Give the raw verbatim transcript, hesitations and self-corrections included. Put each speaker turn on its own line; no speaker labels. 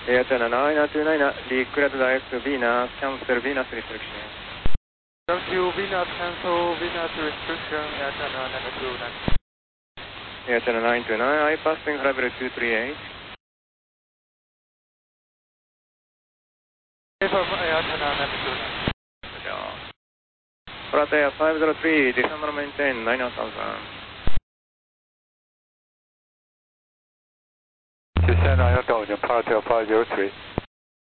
Airchannel nine two nine, declared direct to Venus, cancel Venus restriction.
Thank you, Venus, cancel Venus restriction, Airchannel nine two nine.
Airchannel nine two nine, I passing level two three eight.
From Airchannel nine two nine.
Flat Air five zero three, descend and maintain nine thousand.
Descend nine thousand, Flat Air five zero three.